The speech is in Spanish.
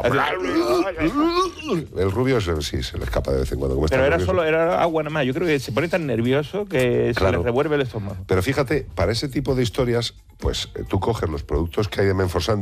El rubio sí se le escapa de vez en cuando. Pero era agua nada más. Yo creo que se pone tan nervioso que se le revuelve el estómago. Pero fíjate, para ese tipo de historias, pues tú coges los productos que hay de Menforsan